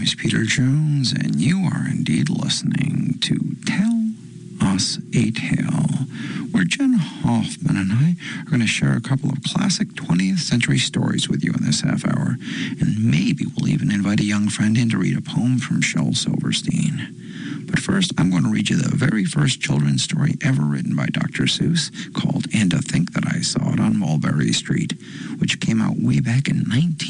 is Peter Jones, and you are indeed listening to Tell Us a Tale, where Jen Hoffman and I are going to share a couple of classic 20th century stories with you in this half hour, and maybe we'll even invite a young friend in to read a poem from Shel Silverstein. But first, I'm going to read you the very first children's story ever written by Dr. Seuss, called And to Think That I Saw It on Mulberry Street, which came out way back in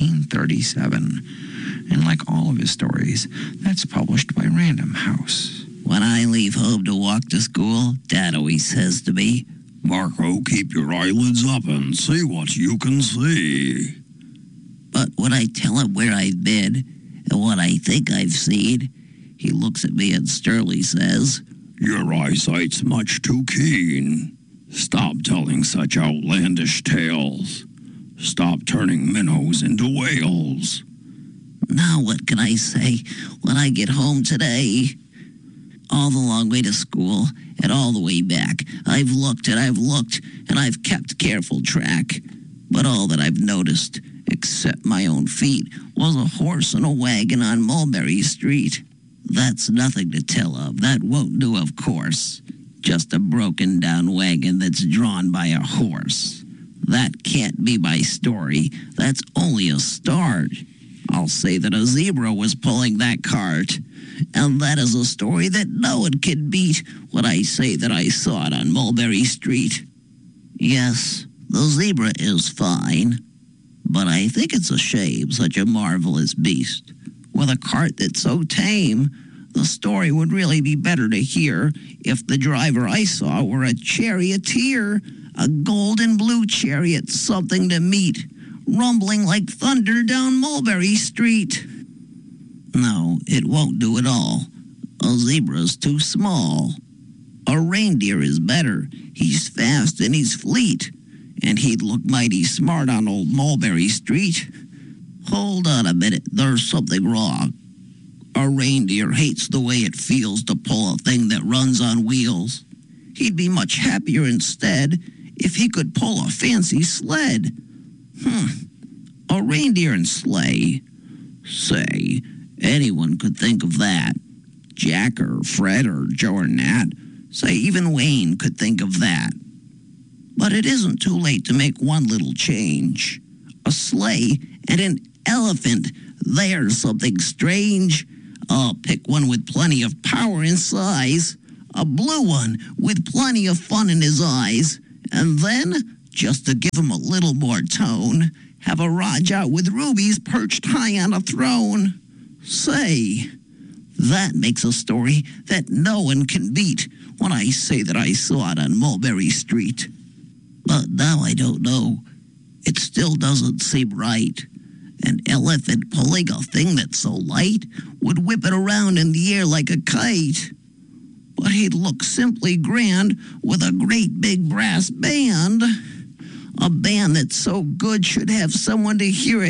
1937. And like all of his stories, that's published by Random House. When I leave home to walk to school, Dad always says to me, "Marco, keep your eyelids up and see what you can see." But when I tell him where I've been and what I think I've seen, he looks at me and sternly says, "Your eyesight's much too keen. Stop telling such outlandish tales. Stop turning minnows into whales." Now what can I say when I get home today? All the long way to school and all the way back, I've looked and I've kept careful track. But all that I've noticed, except my own feet, was a horse and a wagon on Mulberry Street. That's nothing to tell of. That won't do, of course. Just a broken down wagon that's drawn by a horse. That can't be my story. That's only a start. I'll say that a zebra was pulling that cart. And that is a story that no one can beat when I say that I saw it on Mulberry Street. Yes, the zebra is fine. But I think it's a shame such a marvelous beast, with a cart that's so tame. The story would really be better to hear if the driver I saw were a charioteer, a golden blue chariot, something to meet, rumbling like thunder down Mulberry Street. No, it won't do at all. A zebra's too small. A reindeer is better. He's fast and he's fleet, and he'd look mighty smart on old Mulberry Street. Hold on a minute, there's something wrong. A reindeer hates the way it feels to pull a thing that runs on wheels. He'd be much happier instead if he could pull a fancy sled. A reindeer and sleigh. Say, anyone could think of that. Jack or Fred or Joe or Nat. Say, even Wayne could think of that. But it isn't too late to make one little change. A sleigh and an elephant. There's something strange. I'll pick one with plenty of power and size. A blue one with plenty of fun in his eyes. And then, just to give him a little more tone, have a Rajah with rubies perched high on a throne. Say, that makes a story that no one can beat when I say that I saw it on Mulberry Street. But now I don't know. It still doesn't seem right. An elephant pulling a thing that's so light would whip it around in the air like a kite. But he'd look simply grand with a great big brass band. A band that's so good should have someone to hear it